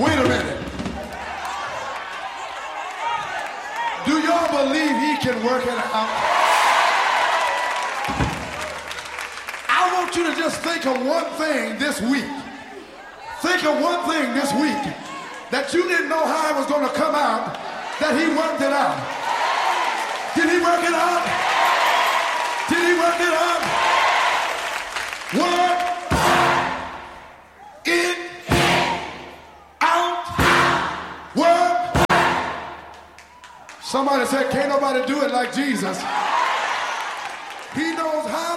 Wait a minute. Do y'all believe he can work it out? I want you to just think of one thing this week. Think of one thing this week that you didn't know how it was going to come out, that he worked it out. Did he work it out? Did he work it out? Work it out. Work. Somebody said, can't nobody do it like Jesus. He knows how